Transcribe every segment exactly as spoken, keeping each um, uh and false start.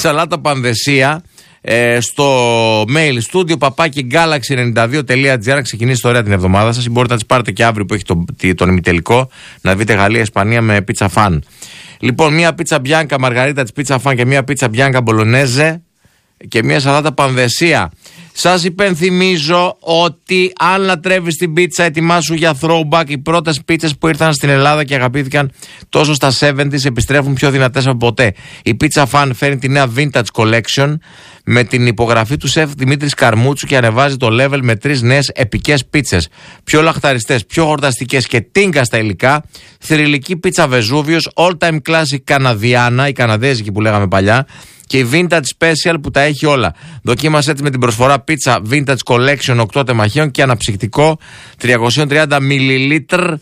σαλάτα πανδεσία ε, στο mail studio παπάκι galaxy ενενήντα δύο τελεία τζι άρ να ξεκινήσει τώρα την εβδομάδα σας, ή μπορείτε να τις πάρετε και αύριο που έχει τον, τον ημιτελικό, να δείτε Γαλλία-Ισπανία με πίτσα φαν. Λοιπόν, μία πίτσα μπιάνκα μαργαρίτα της πίτσα φαν και μία πίτσα μπιάνκα μπολονέζε και μία σαλάτα πανδεσία. Σας υπενθυμίζω ότι αν λατρεύεις την πίτσα, ετοιμάσου για throwback. Οι πρώτες πίτσες που ήρθαν στην Ελλάδα και αγαπήθηκαν τόσο στα εβδομήντα επιστρέφουν πιο δυνατές από ποτέ. Η Pizza Fan φέρνει τη νέα Vintage Collection με την υπογραφή του σεφ Δημήτρης Καρμούτσου και ανεβάζει το level με τρεις νέες επικές πίτσες. Πιο λαχταριστές, πιο χορταστικές και τίνκα στα υλικά. Θρυλική πίτσα Βεζούβιος, all time classic καναδιάνα, η καναδέζικη που λέγαμε παλιά. Και η Vintage Special που τα έχει όλα. Δοκίμασε έτσι με την προσφορά πίτσα Vintage Collection οκτώ τεμαχίων και αναψυκτικό τριακόσια τριάντα μιλιλίτρ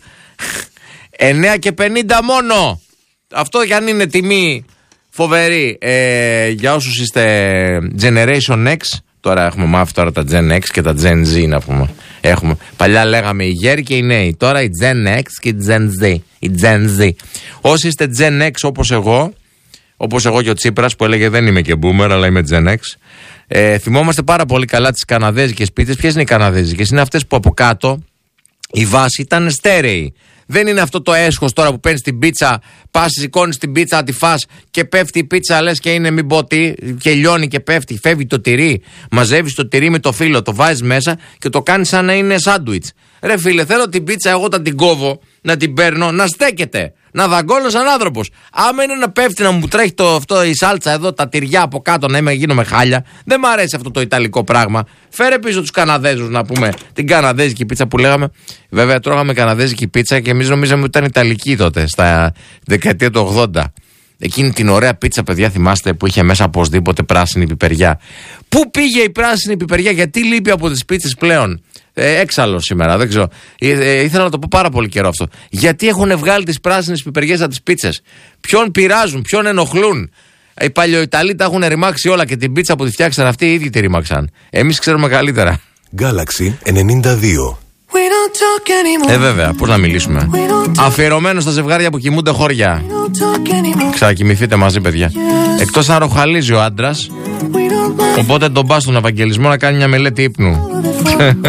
εννέα και πενήντα μόνο. Αυτό για αν είναι τιμή φοβερή. Ε, για όσους είστε Generation X, τώρα έχουμε μάθει τώρα τα Gen X και τα Gen Z να πούμε. Έχουμε. Παλιά λέγαμε οι γέροι και οι νέοι. Τώρα η Gen X και η Gen Z. Η Gen Z. Όσοι είστε Gen X όπως εγώ, όπως εγώ και ο Τσίπρας που έλεγε δεν είμαι και boomer αλλά είμαι Gen X, ε, θυμόμαστε πάρα πολύ καλά τις καναδέζικες πίτσες. Ποιες είναι οι καναδέζικες? Είναι αυτές που από κάτω η βάση ήταν στέρεη. Δεν είναι αυτό το έσχος τώρα που παίρνεις την πίτσα, πας, σηκώνεις την πίτσα, να τη φας και πέφτει η πίτσα, λες και είναι μην πω τι, και λιώνει και πέφτει. Φεύγει το τυρί, μαζεύεις το τυρί με το φύλλο, το βάζεις μέσα και το κάνεις σαν να είναι σάντουιτς. Ρε φίλε, θέλω την πίτσα εγώ όταν την κόβω, να την παίρνω, να στέκεται. Να δαγκώνω σαν άνθρωπος. Άμα είναι να πέφτει, να μου τρέχει το, αυτό, η σάλτσα εδώ, τα τυριά από κάτω, να είμαι, γίνω με χάλια. Δεν μ' αρέσει αυτό το ιταλικό πράγμα. Φέρε πίσω τους Καναδέζους να πούμε. Την καναδέζικη πίτσα που λέγαμε. Βέβαια, τρώγαμε καναδέζικη πίτσα και εμείς νομίζαμε ότι ήταν ιταλική τότε, στα δεκαετία του ογδόντα. Εκείνη την ωραία πίτσα, παιδιά, θυμάστε, που είχε μέσα οπωσδήποτε πράσινη πιπεριά. Πού πήγε η πράσινη πιπεριά, γιατί λείπει από τις πίτσες πλέον? Ε, έξαλλο σήμερα, δεν ξέρω. Ε, ε, ήθελα να το πω πάρα πολύ καιρό αυτό. Γιατί έχουν βγάλει τις πράσινες πιπεριές από τις πίτσες? Ποιον πειράζουν, ποιον ενοχλούν? Οι παλιοϊταλοί τα έχουν ρημάξει όλα και την πίτσα που τη φτιάξαν αυτοί οι ίδιοι τη ρήμαξαν. Εμείς ξέρουμε καλύτερα. Galaxy ενενήντα δύο. Ε, βέβαια, πώς να μιλήσουμε. Αφιερωμένο στα ζευγάρια που κοιμούνται χώρια. Ξακοιμηθείτε μαζί, παιδιά. Εκτός αν ροχαλίζει ο άντρας, οπότε τον πας στον Ευαγγελισμό να κάνει μια μελέτη ύπνου.